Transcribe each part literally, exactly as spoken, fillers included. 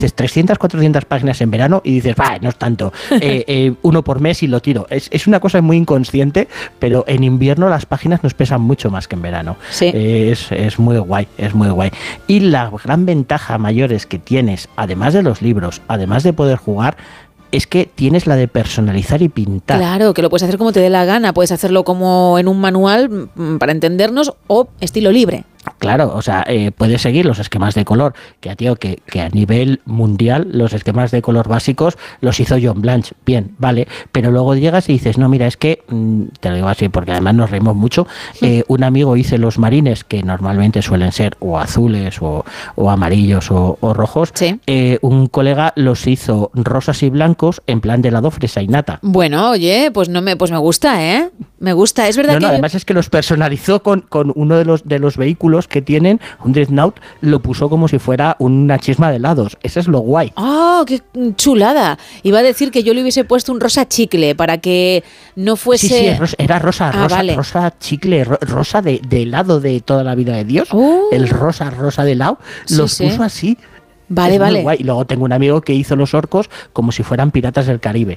trescientas, cuatrocientas páginas en verano y dices, va, no es tanto, eh, eh, uno por mes y lo tiro. Es, es una cosa muy inconsciente, pero en invierno las páginas nos pesan mucho más que en verano. Sí. Eh, es, es muy guay, es muy guay. Y la gran ventaja mayor es que tienes, además de los libros, además de poder jugar, es que tienes la de personalizar y pintar. Claro, que lo puedes hacer como te dé la gana, puedes hacerlo como en un manual para entendernos o estilo libre. Claro, o sea, eh, puedes seguir los esquemas de color, que, tío, que, que a nivel mundial los esquemas de color básicos los hizo John Blanche, bien, vale, pero luego llegas y dices, no, mira, es que, mmm, te lo digo así porque además nos reímos mucho, eh, un amigo hizo los marines, que normalmente suelen ser o azules o, o amarillos o, o rojos, sí. eh, un colega los hizo rosas y blancos en plan de helado fresa y nata. Bueno, oye, pues no me, pues me gusta, ¿eh? Me gusta, es verdad no, que... No, además es que los personalizó con, con uno de los, de los vehículos que tienen, un Dreadnought, lo puso como si fuera una chisma de helados. Eso es lo guay. ¡Oh, qué chulada! Iba a decir que yo le hubiese puesto un rosa chicle para que no fuese... Sí, sí, era rosa, ah, rosa, vale. rosa chicle, ro, rosa de, de helado de toda la vida de Dios. Oh. El rosa, rosa de helado, Sí, los sí. puso así. Vale, es vale. Muy guay. Y luego tengo un amigo que hizo los orcos como si fueran piratas del Caribe.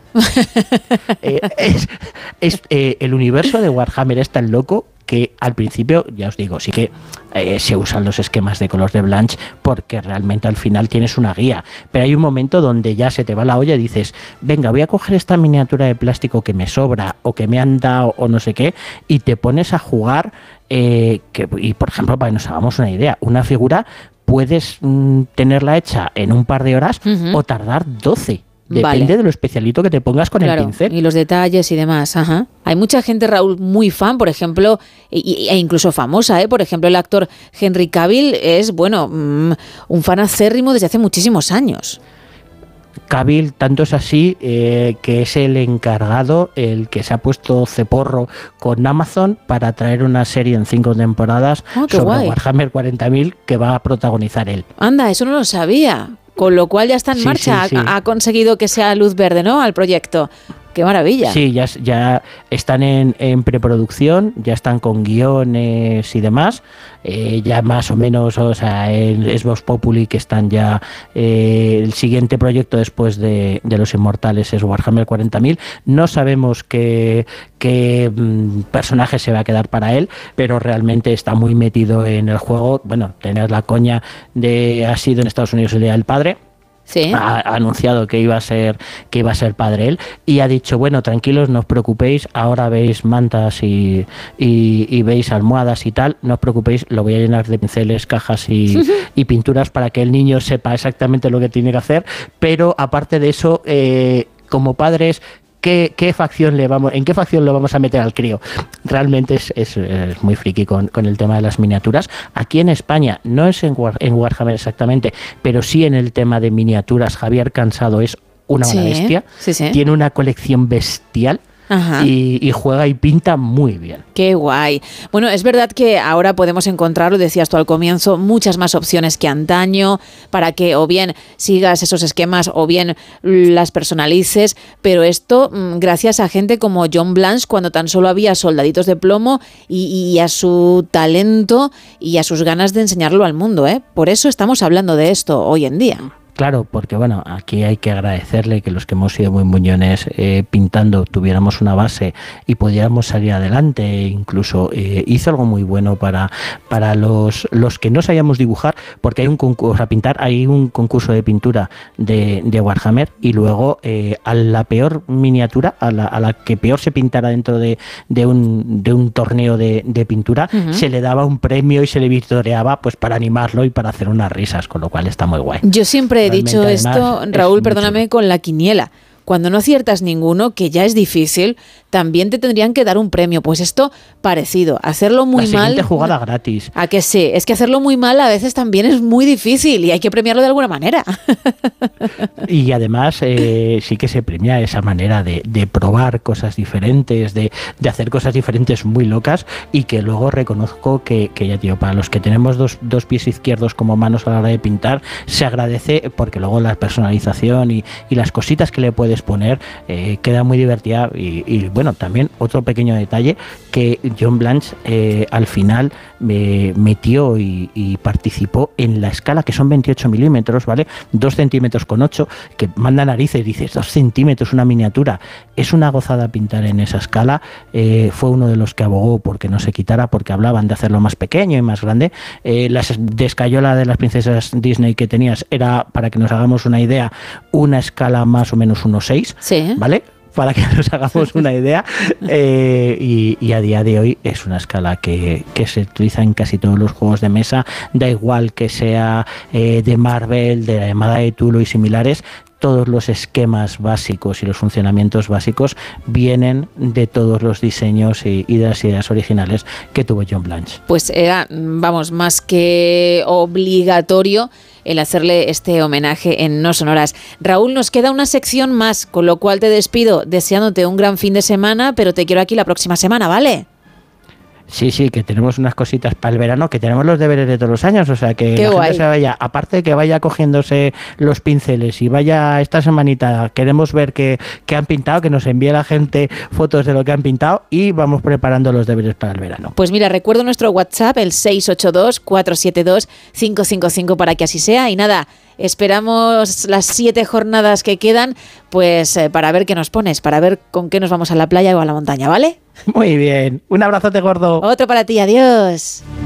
eh, es, es, eh, el universo de Warhammer es tan loco que al principio, ya os digo, sí que eh, se usan los esquemas de color de Blanche porque realmente al final tienes una guía, pero hay un momento donde ya se te va la olla y dices, venga, voy a coger esta miniatura de plástico que me sobra o que me han dado o no sé qué, y te pones a jugar, eh, que, y por ejemplo, para que nos hagamos una idea, una figura puedes mm, tenerla hecha en un par de horas uh-huh. o tardar doce. Depende vale. de lo especialito que te pongas con claro, el pincel. Y los detalles y demás. Ajá. Hay mucha gente, Raúl, muy fan, por ejemplo, e, e incluso famosa, ¿eh? Por ejemplo, el actor Henry Cavill es, bueno, mmm, un fan acérrimo desde hace muchísimos años. Cavill, tanto es así eh, que es el encargado, el que se ha puesto ceporro con Amazon para traer una serie en cinco temporadas oh, sobre guay. Warhammer cuarenta mil que va a protagonizar él. Anda, eso no lo sabía. Con lo cual ya está en sí, marcha, sí, sí. Ha, ha conseguido que sea luz verde, ¿no? Al proyecto. ¡Qué maravilla! Sí, ya, ya están en, en preproducción, ya están con guiones y demás, eh, ya más o menos, o sea, el Vox Populi que están ya, eh, el siguiente proyecto después de, de Los Inmortales es Warhammer cuarenta mil, no sabemos qué, qué mmm, personaje se va a quedar para él, pero realmente está muy metido en el juego. Bueno, tener la coña de ha sido en Estados Unidos el Día del Padre. Sí. Ha, ha anunciado que iba a ser que iba a ser padre él y ha dicho, bueno, tranquilos, no os preocupéis, ahora veis mantas y, y, y veis almohadas y tal, no os preocupéis, lo voy a llenar de pinceles, cajas y, y pinturas para que el niño sepa exactamente lo que tiene que hacer, pero aparte de eso, eh, como padres, ¿Qué, qué facción le vamos, ¿en qué facción lo vamos a meter al crío? Realmente es, es, es muy friki con, con el tema de las miniaturas. Aquí en España, no es en, War, en Warhammer exactamente, pero sí en el tema de miniaturas, Javier Cansado es una sí, mala bestia. Sí, sí. Tiene una colección bestial. Y, y juega y pinta muy bien. Qué guay. Bueno, es verdad que ahora podemos encontrar, lo decías tú al comienzo, muchas más opciones que antaño para que o bien sigas esos esquemas o bien las personalices, pero esto gracias a gente como John Blanche, cuando tan solo había soldaditos de plomo y, y a su talento y a sus ganas de enseñarlo al mundo, ¿eh? Por eso estamos hablando de esto hoy en día. Claro, porque bueno, aquí hay que agradecerle que los que hemos sido muy muñones eh, pintando tuviéramos una base y pudiéramos salir adelante. Incluso eh, hizo algo muy bueno para, para los, los que no sabíamos dibujar, porque hay un concurso a pintar, hay un concurso de pintura de, de Warhammer y luego eh, a la peor miniatura, a la, a la que peor se pintara dentro de, de, un, de un torneo de, de pintura, uh-huh. se le daba un premio y se le victoriaba pues para animarlo y para hacer unas risas, con lo cual está muy guay. Yo siempre he dicho además, esto, Raúl, perdóname, con la quiniela. Cuando no aciertas ninguno, que ya es difícil, también te tendrían que dar un premio. Pues esto parecido, hacerlo muy la mal... La siguiente jugada gratis. ¿A que sí? Es que hacerlo muy mal a veces también es muy difícil y hay que premiarlo de alguna manera. Y además eh, sí que se premia esa manera de, de probar cosas diferentes, de, de hacer cosas diferentes muy locas y que luego reconozco que, que ya tío, para los que tenemos dos, dos pies izquierdos como manos a la hora de pintar, se agradece porque luego la personalización y, y las cositas que le puedes puedes poner, eh, queda muy divertida. Y, y bueno, también otro pequeño detalle, que John Blanche eh, al final me metió y, y participó en la escala, que son veintiocho milímetros, ¿vale? dos centímetros con ocho, que manda narices, dices, dos centímetros, una miniatura. Es una gozada pintar en esa escala. Eh, fue uno de los que abogó porque no se quitara, porque hablaban de hacerlo más pequeño y más grande. Eh, la escayola de las princesas Disney que tenías era, para que nos hagamos una idea, una escala más o menos uno seis, sí, ¿vale? Para que nos hagamos una idea, eh, y, y a día de hoy es una escala que, que se utiliza en casi todos los juegos de mesa, da igual que sea eh, de Marvel, de la llamada de Cthulhu y similares. Todos los esquemas básicos y los funcionamientos básicos vienen de todos los diseños y, y de las ideas originales que tuvo John Blanche. Pues era, vamos, más que obligatorio el hacerle este homenaje en No Sonoras. Raúl, nos queda una sección más, con lo cual te despido deseándote un gran fin de semana, pero te quiero aquí la próxima semana, ¿vale? Sí, sí, que tenemos unas cositas para el verano, que tenemos los deberes de todos los años, o sea que Qué la guay. gente se vaya, aparte de que vaya cogiéndose los pinceles y vaya esta semanita, queremos ver que, que han pintado, que nos envíe la gente fotos de lo que han pintado y vamos preparando los deberes para el verano. Pues mira, recuerdo nuestro WhatsApp, el seis ocho dos, cuatro siete dos, cinco cinco cinco, para que así sea. Y nada, esperamos las siete jornadas que quedan, pues eh, para ver qué nos pones, para ver con qué nos vamos a la playa o a la montaña, ¿vale? Muy bien, un abrazote gordo. Otro para ti, adiós.